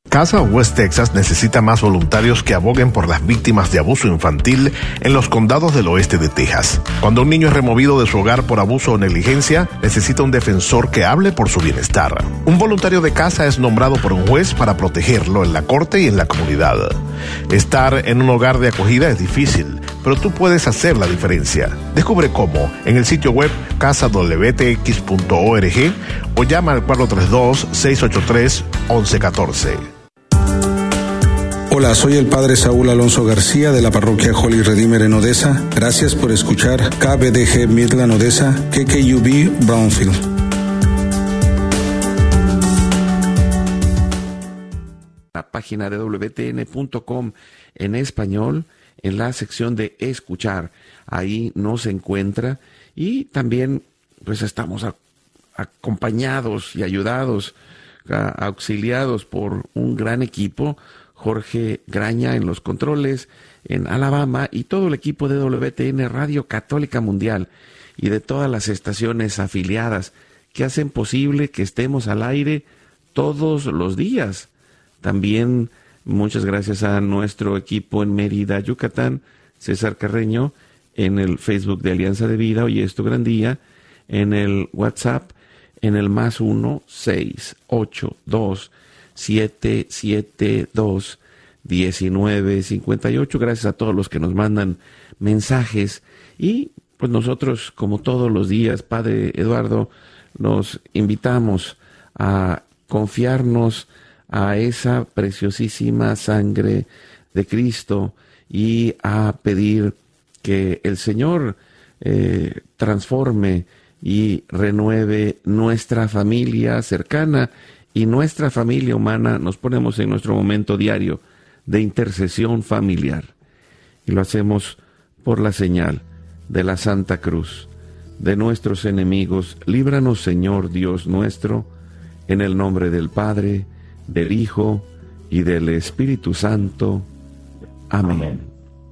Casa West Texas necesita más voluntarios que aboguen por las víctimas de abuso infantil en los condados del oeste de Texas. Cuando un niño es removido de su hogar por abuso o negligencia, necesita un defensor que hable por su bienestar. Un voluntario de casa es nombrado por un juez para protegerlo en la corte y en la comunidad. Estar en un hogar de acogida es difícil, pero tú puedes hacer la diferencia. Descubre cómo en el sitio web casadwtx.org o llama al 432-683-1114. Hola, soy el Padre Saúl Alonso García de la parroquia Holy Redeemer en Odessa. Gracias por escuchar KBDG Midland Odessa, KKUB Brownfield. La página de WTN.com en español, en la sección de escuchar, ahí nos encuentra, y también pues estamos acompañados y ayudados, auxiliados por un gran equipo, Jorge Graña en los controles en Alabama, y todo el equipo de WTN Radio Católica Mundial y de todas las estaciones afiliadas que hacen posible que estemos al aire todos los días. También muchas gracias a nuestro equipo en Mérida, Yucatán, César Carreño, en el Facebook de Alianza de Vida, Hoy es tu gran día, en el WhatsApp, en el +1 682 772 1958. Gracias a todos los que nos mandan mensajes, y pues nosotros, como todos los días, Padre Eduardo, nos invitamos a confiarnos a esa preciosísima sangre de Cristo y a pedir que el Señor transforme y renueve nuestra familia cercana y nuestra familia humana. Nos ponemos en nuestro momento diario de intercesión familiar, y lo hacemos por la señal de la Santa Cruz de nuestros enemigos. Líbranos, Señor Dios nuestro, en el nombre del Padre, del Hijo y del Espíritu Santo. Amén.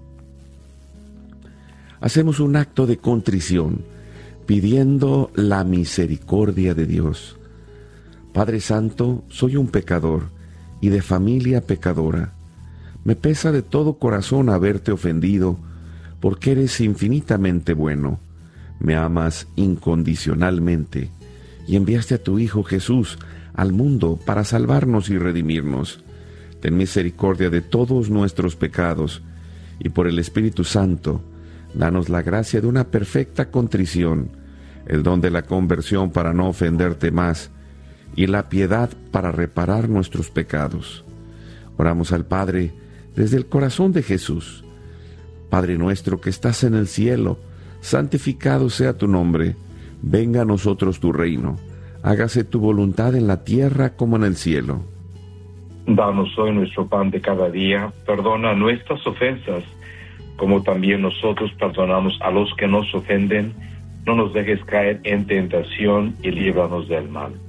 Hacemos un acto de contrición, pidiendo la misericordia de Dios. Padre Santo, soy un pecador y de familia pecadora. Me pesa de todo corazón haberte ofendido, porque eres infinitamente bueno. Me amas incondicionalmente y enviaste a tu Hijo Jesús al mundo para salvarnos y redimirnos. Ten misericordia de todos nuestros pecados, y por el Espíritu Santo, danos la gracia de una perfecta contrición, el don de la conversión para no ofenderte más, y la piedad para reparar nuestros pecados. Oramos al Padre desde el corazón de Jesús. Padre nuestro que estás en el cielo, santificado sea tu nombre. Venga a nosotros tu reino. Hágase tu voluntad en la tierra como en el cielo. Danos hoy nuestro pan de cada día. Perdona nuestras ofensas, como también nosotros perdonamos a los que nos ofenden. No nos dejes caer en tentación y líbranos del mal.